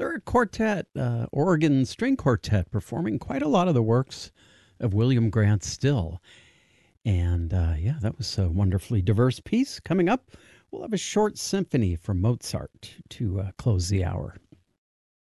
They're a quartet, Oregon string quartet, performing quite a lot of the works of William Grant Still. And yeah, that was a wonderfully diverse piece. Coming up, we'll have a short symphony from Mozart to close the hour.